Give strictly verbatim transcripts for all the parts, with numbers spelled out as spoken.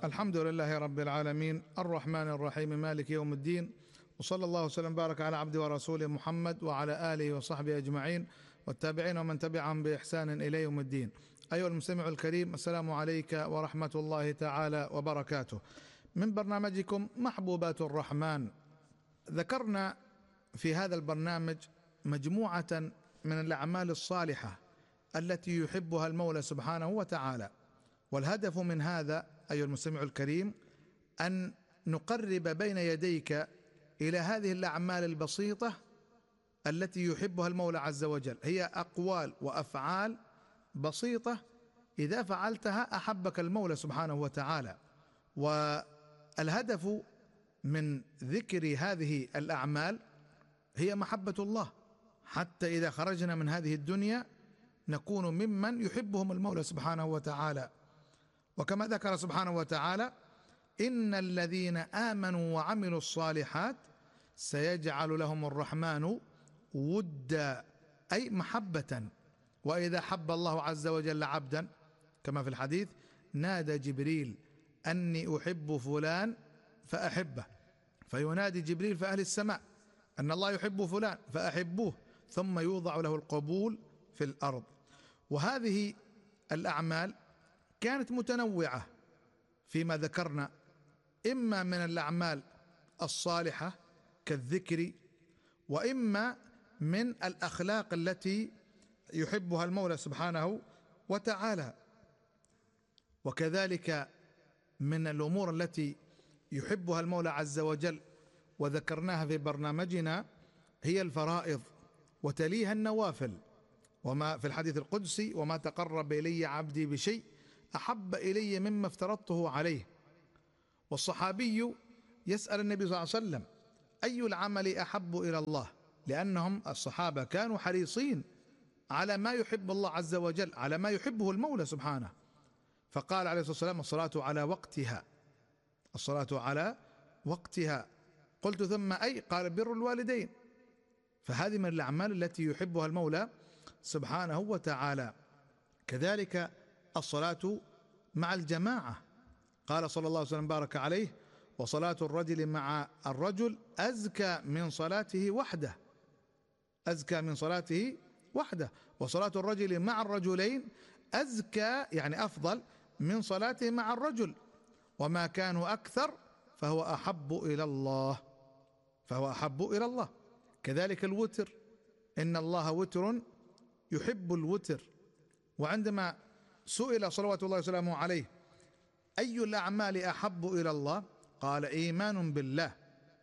الحمد لله رب العالمين الرحمن الرحيم مالك يوم الدين، وصلى الله وسلم بارك على عبده ورسوله محمد وعلى آله وصحبه أجمعين والتابعين ومن تبعهم بإحسان إلى يوم الدين. أيها المستمع الكريم، السلام عليك ورحمة الله تعالى وبركاته. من برنامجكم محبوبات الرحمن، ذكرنا في هذا البرنامج مجموعة من الأعمال الصالحة التي يحبها المولى سبحانه وتعالى، والهدف من هذا أيها المستمع الكريم أن نقرب بين يديك إلى هذه الأعمال البسيطة التي يحبها المولى عز وجل. هي أقوال وأفعال بسيطة إذا فعلتها أحبك المولى سبحانه وتعالى. والهدف من ذكر هذه الأعمال هي محبة الله، حتى إذا خرجنا من هذه الدنيا نكون ممن يحبهم المولى سبحانه وتعالى. وكما ذكر سبحانه وتعالى: إن الذين آمنوا وعملوا الصالحات سيجعل لهم الرحمن ودا، أي محبة. وإذا حب الله عز وجل عبدا كما في الحديث نادى جبريل أني أحب فلان فأحبه، فينادي جبريل في أهل السماء أن الله يحب فلان فأحبوه، ثم يوضع له القبول في الأرض. وهذه الأعمال كانت متنوعة فيما ذكرنا، إما من الأعمال الصالحة كالذكر، وإما من الأخلاق التي يحبها المولى سبحانه وتعالى. وكذلك من الأمور التي يحبها المولى عز وجل وذكرناها في برنامجنا هي الفرائض، وتليها النوافل. وما في الحديث القدسي: وما تقرب إلي عبدي بشيء أحب إلي مما افترضته عليه. والصحابي يسأل النبي صلى الله عليه وسلم: أي العمل أحب إلى الله؟ لأنهم الصحابة كانوا حريصين على ما يحب الله عز وجل، على ما يحبه المولى سبحانه. فقال عليه الصلاة والسلام: الصلاة على وقتها، الصلاة على وقتها. قلت: ثم أي؟ قال: بر الوالدين. فهذه من الأعمال التي يحبها المولى سبحانه وتعالى. كذلك الصلاة مع الجماعة، قال صلى الله عليه وسلم بارك عليه: وصلاة الرجل مع الرجل أزكى من صلاته وحده، أزكى من صلاته وحده. وصلاة الرجل مع الرجلين أزكى، يعني أفضل من صلاته مع الرجل، وما كانوا أكثر فهو أحب إلى الله، فهو أحب إلى الله. كذلك الوتر، إن الله وتر يحب الوتر. وعندما سئل صلوات الله وسلامه عليه: أي الأعمال أحب إلى الله؟ قال: إيمان بالله.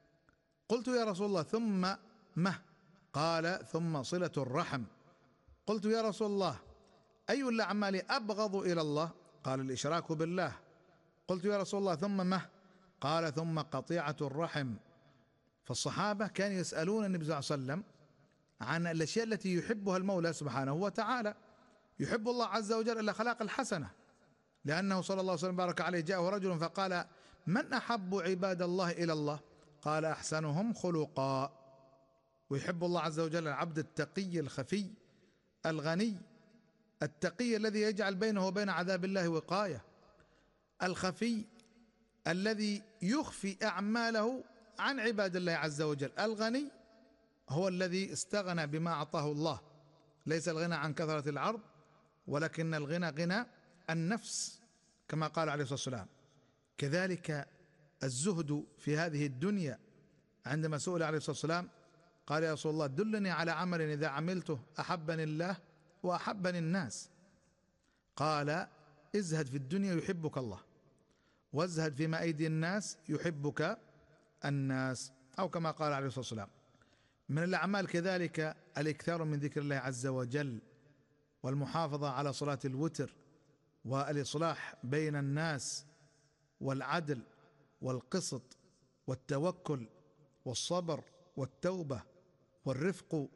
قلت: يا رسول الله ثم ما؟ قال: ثم صلة الرحم. قلت: يا رسول الله أي الأعمال أبغض إلى الله؟ قال: الإشراك بالله. قلت: يا رسول الله ثم ما؟ قال: ثم قطيعة الرحم. فالصحابة كانوا يسألون النبي صلى الله عليه وسلم عن الأشياء التي يحبها المولى سبحانه وتعالى. يحب الله عز وجل الأخلاق الحسنة، لأنه صلى الله عليه وسلم بارك عليه جاءه رجل فقال: من أحب عباد الله إلى الله؟ قال: أحسنهم خلقا. ويحب الله عز وجل العبد التقي الخفي الغني، التقي الذي يجعل بينه وبين عذاب الله وقاية، الخفي الذي يخفي أعماله عن عباد الله عز وجل. الغني هو الذي استغنى بما أعطاه الله، ليس الغنى عن كثرة العرض، ولكن الغنى غنى النفس كما قال عليه الصلاة والسلام. كذلك الزهد في هذه الدنيا، عندما سئل عليه الصلاة والسلام قال: يا رسول الله دلني على عمل إذا عملته أحبني الله وأحبني الناس. قال: ازهد في الدنيا يحبك الله، وازهد فيما أيدي الناس يحبك الناس، أو كما قال عليه الصلاة والسلام. من الأعمال كذلك الإكثار من ذكر الله عز وجل، والمحافظة على صلاة الوتر، والإصلاح بين الناس، والعدل والقسط والتوكل والصبر والتوبة والرفق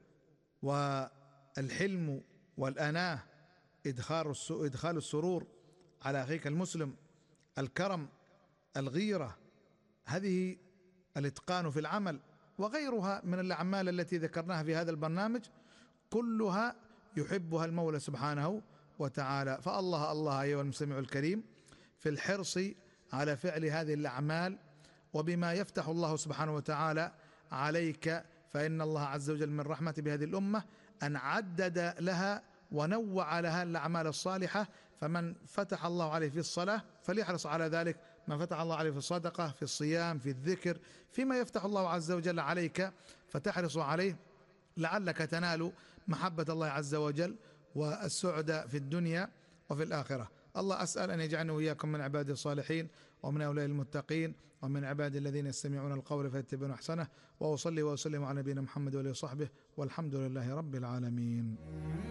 والحلم والأناة، إدخال السرور على أخيك المسلم، الكرم، الغيرة، هذه الإتقان في العمل، وغيرها من الأعمال التي ذكرناها في هذا البرنامج، كلها يحبها المولى سبحانه وتعالى. فالله الله أيها المستمع الكريم في الحرص على فعل هذه الأعمال، وبما يفتح الله سبحانه وتعالى عليك. فإن الله عز وجل من رحمته بهذه الأمة أن عدد لها ونوع لها الأعمال الصالحة. فمن فتح الله عليه في الصلاة فليحرص على ذلك، من فتح الله عليه في الصدقة، في الصيام، في الذكر، فيما يفتح الله عز وجل عليك فتحرص عليه، لعلك تنال محبة الله عز وجل والسعد في الدنيا وفي الآخرة. الله أسأل أن يجعلنا وإياكم من عباده الصالحين ومن أولئك المتقين ومن عباد الذين يستمعون القول فيتبعون أحسنه. وأصلي وأسلم على نبينا محمد وآله وصحبه، والحمد لله رب العالمين.